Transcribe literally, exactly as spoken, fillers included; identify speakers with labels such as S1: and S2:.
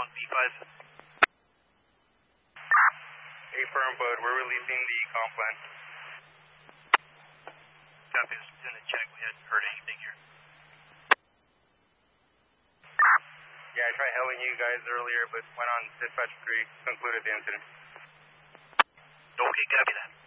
S1: on B five.
S2: Affirm, bud. We're releasing the comp plan.
S1: Copy. Just doing a check. We hadn't heard anything here.
S2: Yeah, I tried hailing you guys earlier, but went on dispatch three, concluded the incident.
S1: Okay, copy that.